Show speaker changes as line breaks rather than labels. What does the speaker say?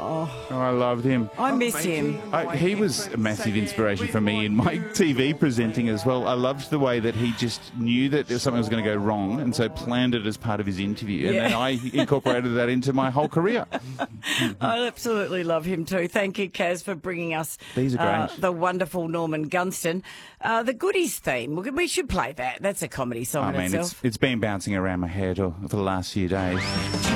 Oh, I loved him.
I miss him.
He was a massive inspiration for me in my TV presenting as well. I loved the way that he just knew that something was going to go wrong and so planned it as part of his interview. And then I incorporated that into my whole career.
I absolutely love him too. Thank you, Kaz, for bringing us
These are great.
the wonderful Norman Gunston. The Goodies theme, we should play that. That's a comedy song in itself.
It's been bouncing around my head for the last few days.